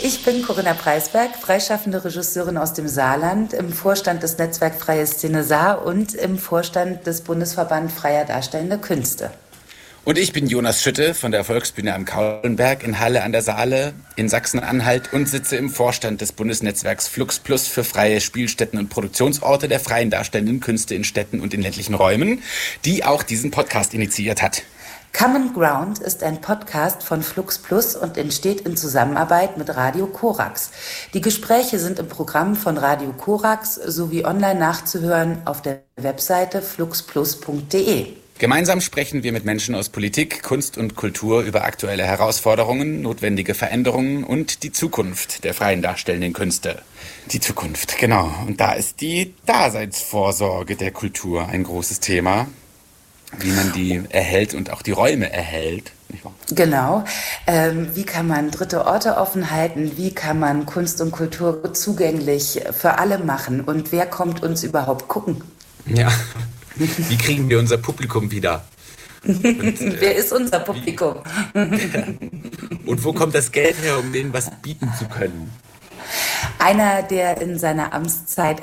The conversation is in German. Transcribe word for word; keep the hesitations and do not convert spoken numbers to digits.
Ich bin Corinna Preisberg, freischaffende Regisseurin aus dem Saarland, im Vorstand des Netzwerk Freie Szene Saar und im Vorstand des Bundesverband Freier Darstellende Künste. Und ich bin Jonas Schütte von der Volksbühne am Kaulenberg in Halle an der Saale in Sachsen-Anhalt und sitze im Vorstand des Bundesnetzwerks Flux Plus für freie Spielstätten und Produktionsorte der freien darstellenden Künste in Städten und in ländlichen Räumen, die auch diesen Podcast initiiert hat. Common Ground ist ein Podcast von Flux Plus und entsteht in Zusammenarbeit mit Radio Korax. Die Gespräche sind im Programm von Radio Korax sowie online nachzuhören auf der Webseite fluxplus punkt de. Gemeinsam sprechen wir mit Menschen aus Politik, Kunst und Kultur über aktuelle Herausforderungen, notwendige Veränderungen und die Zukunft der freien darstellenden Künste. Die Zukunft, genau. Und da ist die Daseinsvorsorge der Kultur ein großes Thema, wie man die erhält und auch die Räume erhält. Nicht wahr? Genau. Ähm, wie kann man dritte Orte offen halten? Wie kann man Kunst und Kultur zugänglich für alle machen? Und wer kommt uns überhaupt gucken? Ja. Wie kriegen wir unser Publikum wieder? Und, äh, Wer ist unser Publikum? Und wo kommt das Geld her, um denen was bieten zu können? Einer, der in seiner Amtszeit